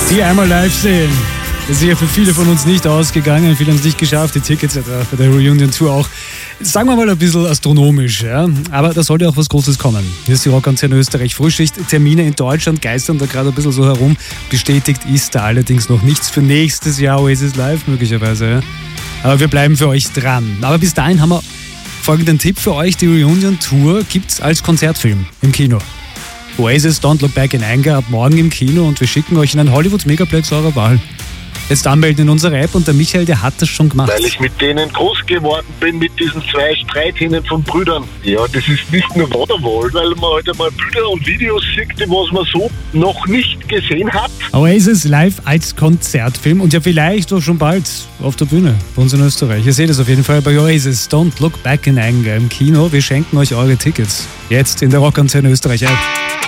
Die einmal live sehen. Das ist ja für viele von uns nicht ausgegangen, viele haben es nicht geschafft, die Tickets bei der Reunion Tour auch, sagen wir mal ein bisschen astronomisch, ja. Aber da sollte auch was Großes kommen. Hier ist die Rockantenne Österreich Frühschicht, Termine in Deutschland geistern da gerade ein bisschen so herum. Bestätigt ist da allerdings noch nichts für nächstes Jahr Oasis Live möglicherweise, ja. Aber wir bleiben für euch dran. Aber bis dahin haben wir folgenden Tipp für euch, die Reunion Tour gibt's als Konzertfilm im Kino. Oasis Don't Look Back in Anger ab morgen im Kino und wir schicken euch in einen Hollywood-Megaplex eurer Wahl. Jetzt anmelden in unserer App und der Michael, der hat das schon gemacht. Weil ich mit denen groß geworden bin, mit diesen 2 Streithähnen von Brüdern. Ja, das ist nicht nur Waterworld, weil man heute mal Bilder und Videos sieht, die was man so noch nicht gesehen hat. Oasis live als Konzertfilm und ja vielleicht auch schon bald auf der Bühne bei uns in Österreich. Ihr seht es auf jeden Fall bei Oasis Don't Look Back in Anger im Kino. Wir schenken euch eure Tickets jetzt in der Rockantenne Österreich App.